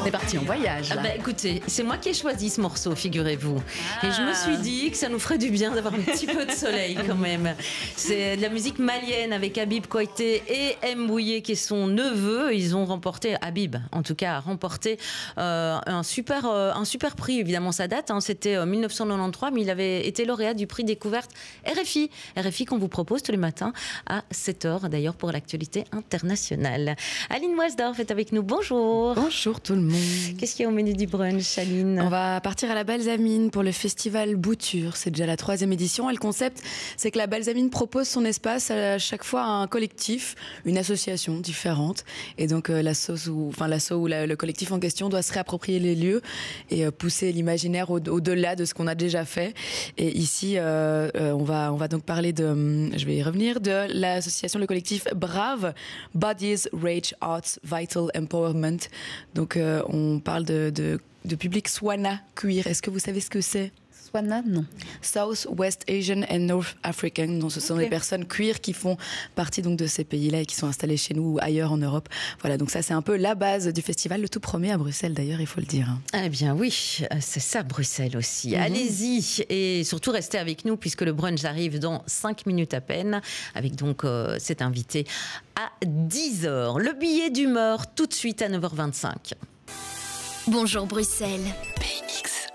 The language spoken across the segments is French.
est parti en voyage. Écoutez, c'est moi qui ai choisi ce morceau, figurez-vous. Et je me suis dit que ça nous ferait du bien d'avoir un petit peu de soleil quand même. C'est de la musique malienne avec Habib Koité et M. Bouye qui est son neveu. Ils ont remporté, Habib en tout cas, a remporté un super prix. Évidemment, ça date, c'était 1993, mais il avait été lauréat du prix découverte RFI. RFI qu'on vous propose tous les matins à 7h d'ailleurs pour l'actualité internationale. Aline Moisdorf est avec nous. Bonjour. Bonjour tout le monde. Qu'est-ce qu'il y a au menu du brunch, Aline ? On va partir à la Balsamine pour le festival Bouture. C'est déjà la 3e édition et le concept, c'est que la Balsamine propose son espace à chaque fois à un collectif, une association différente. Et donc l'asso ou le collectif en question doit se réapproprier les lieux et pousser l'imaginaire au-delà de ce qu'on a déjà fait. Et ici, on va donc parler je vais y revenir, de l'association, le collectif Brave, Bodies, Rage, Arts, Vital Empowerment. Donc on parle de public Swana queer. Est-ce que vous savez ce que c'est ? Swana, non. South, West Asian and North African. Donc, ce sont des personnes queer qui font partie donc de ces pays-là et qui sont installées chez nous ou ailleurs en Europe. Voilà, donc ça c'est un peu la base du festival, le tout premier à Bruxelles d'ailleurs, il faut le dire. Eh bien oui, c'est ça Bruxelles aussi. Allez-y et surtout restez avec nous puisque le brunch arrive dans 5 minutes à peine avec donc cet invité à 10h. Le billet d'humeur tout de suite à 9h25. Bonjour Bruxelles. BX1.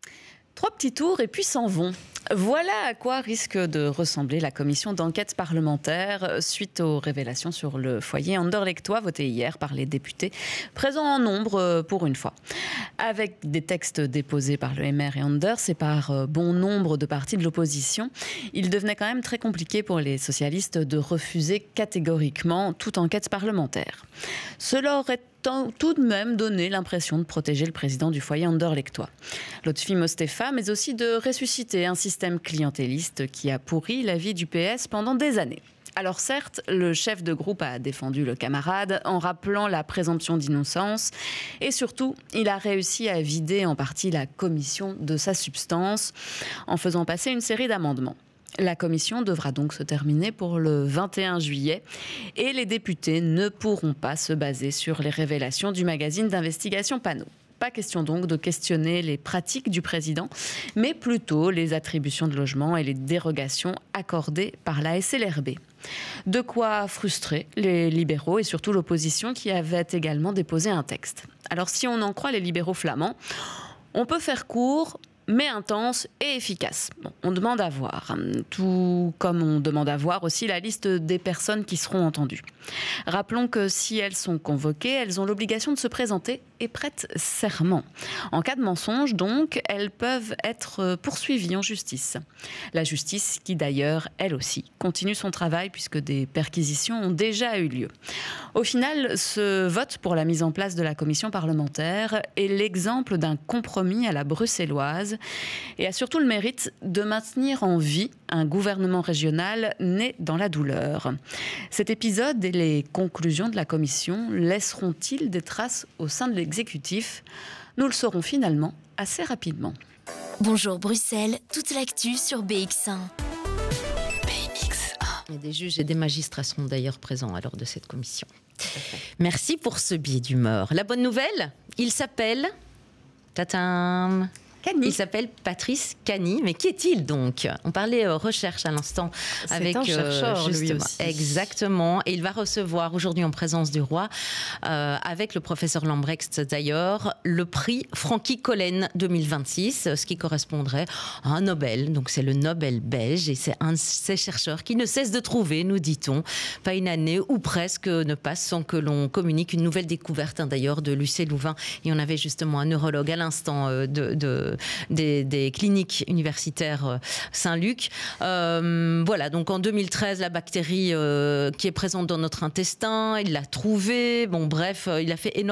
3 petits tours et puis s'en vont. Voilà à quoi risque de ressembler la commission d'enquête parlementaire suite aux révélations sur le foyer anderlechtois voté hier par les députés, présents en nombre pour une fois. Avec des textes déposés par le MR et Anders et par bon nombre de partis de l'opposition, il devenait quand même très compliqué pour les socialistes de refuser catégoriquement toute enquête parlementaire. Cela aurait tout de même donné l'impression de protéger le président du foyer anderlechtois. Lotfi Mostefa, mais aussi de ressusciter un système clientéliste qui a pourri la vie du PS pendant des années. Alors certes, le chef de groupe a défendu le camarade en rappelant la présomption d'innocence et surtout, il a réussi à vider en partie la commission de sa substance en faisant passer une série d'amendements. La commission devra donc se terminer pour le 21 juillet et les députés ne pourront pas se baser sur les révélations du magazine d'investigation Panot. Pas question donc de questionner les pratiques du président, mais plutôt les attributions de logement et les dérogations accordées par la SLRB. De quoi frustrer les libéraux et surtout l'opposition qui avait également déposé un texte. Alors si on en croit les libéraux flamands, on peut faire court, mais intense et efficace. Bon, on demande à voir, tout comme on demande à voir aussi la liste des personnes qui seront entendues. Rappelons que si elles sont convoquées, elles ont l'obligation de se présenter et prêtent serment. En cas de mensonge, donc, elles peuvent être poursuivies en justice. La justice qui, d'ailleurs, elle aussi, continue son travail puisque des perquisitions ont déjà eu lieu. Au final, ce vote pour la mise en place de la commission parlementaire est l'exemple d'un compromis à la bruxelloise et a surtout le mérite de maintenir en vie un gouvernement régional né dans la douleur. Cet épisode et les conclusions de la commission laisseront-ils des traces au sein de l'exécutif ? Nous le saurons finalement assez rapidement. Bonjour Bruxelles, toute l'actu sur BX1. Et des juges et des magistrats seront d'ailleurs présents à l'heure de cette commission. Merci pour ce billet d'humeur. La bonne nouvelle, il s'appelle... Tatam. Cani. Il s'appelle Patrice Cani. Mais qui est-il donc ? On parlait recherche à l'instant avec un chercheur, lui justement. aussi. Exactement. Et il va recevoir aujourd'hui en présence du roi, avec le professeur Lambrecht d'ailleurs, le prix Francky Collen 2026, ce qui correspondrait à un Nobel. Donc c'est le Nobel belge et c'est un de ces chercheurs qui ne cesse de trouver, nous dit-on, pas une année ou presque ne passe sans que l'on communique une nouvelle découverte d'ailleurs de Lucé Louvain. Et on avait justement un neurologue à l'instant des cliniques universitaires Saint-Luc. Voilà, donc en 2013, la bactérie qui est présente dans notre intestin, il l'a trouvée. Bon, bref, il a fait énormément